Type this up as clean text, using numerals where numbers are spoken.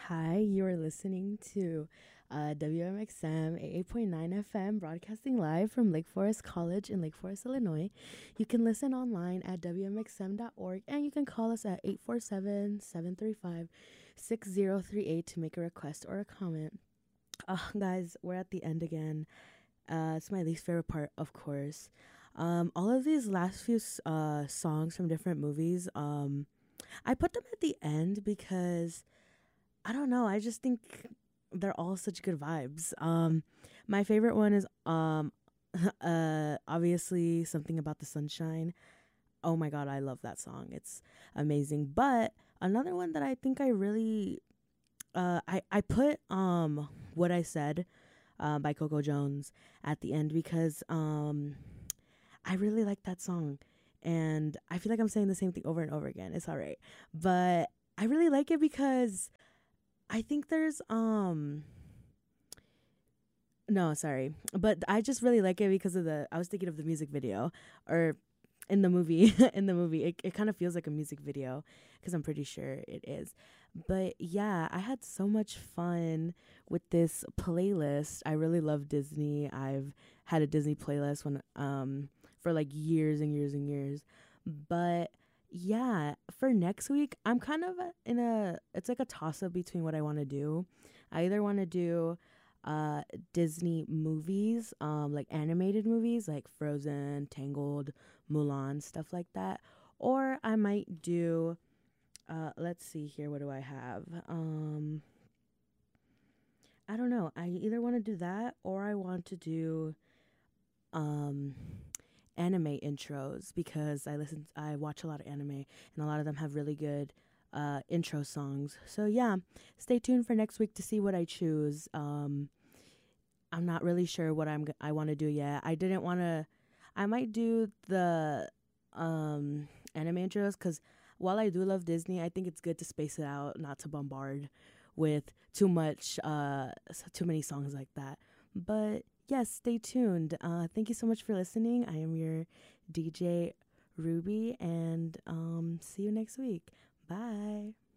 Hi, you are listening to WMXM 88.9 FM, broadcasting live from Lake Forest College in Lake Forest, Illinois. You can listen online at WMXM.org and you can call us at 847-735-6038 to make a request or a comment. Guys, we're at the end again. It's my least favorite part, of course. All of these last few songs from different movies, I put them at the end because I don't know. I just think they're all such good vibes. My favorite one is obviously Something About the Sunshine. Oh my god, I love that song. It's amazing. But another one that I think I really I put What I Said by Coco Jones at the end because I really like that song. And I feel like I'm saying the same thing over and over again. It's all right. But I really like it because I think there's no, sorry. But I just really like it because of I was thinking of the music video or in the movie in the movie. It kind of feels like a music video because I'm pretty sure it is. But yeah, I had so much fun with this playlist. I really love Disney. I've had a Disney playlist when for like years and years and years. But yeah, for next week, I'm kind of it's like a toss up between what I want to do. I either want to do Disney movies, like animated movies like Frozen, Tangled, Mulan, stuff like that. Or I might do let's see here, what do I have? I don't know. I either want to do that or I want to do um anime intros because I watch a lot of anime and a lot of them have really good intro songs. So yeah, stay tuned for next week to see what I choose. I'm not really sure what I want to do yet. I might do the anime intros cuz while I do love Disney, I think it's good to space it out, not to bombard with too many songs like that. But yes, stay tuned. Thank you so much for listening. I am your DJ Ruby, and see you next week. Bye.